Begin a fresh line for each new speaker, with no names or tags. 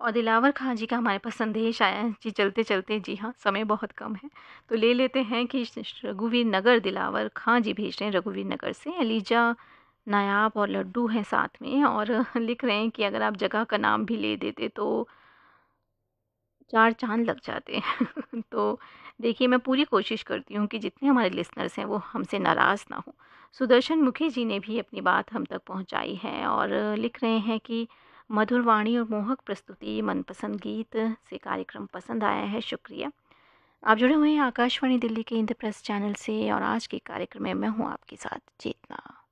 और दिलावर खां जी का हमारे पास संदेश आया है जी, चलते-चलते जी हाँ, समय बहुत कम है, तो ले लेते हैं कि रघुवीर नगर दिलावर खां जी भेज रहे हैं रघुवीर नगर से। एलिजा नायाब और लड्डू हैं साथ में और लिख रहे हैं कि अगर आप जगह का नाम भी ले देते तो 4 चाँद लग जाते हैं। तो देखिए, मैं पूरी कोशिश करती हूँ कि जितने हमारे लिसनर्स हैं वो हमसे नाराज़ ना हों। सुदर्शन मुखी जी ने भी अपनी बात हम तक पहुँचाई है और लिख रहे हैं कि मधुर वाणी और मोहक प्रस्तुति, मनपसंद गीत से कार्यक्रम पसंद आया है, शुक्रिया। आप जुड़े हुए हैं आकाशवाणी दिल्ली के इंद्रप्रस्थ चैनल से और आज के कार्यक्रम में मैं हूँ आपके साथ चेतना।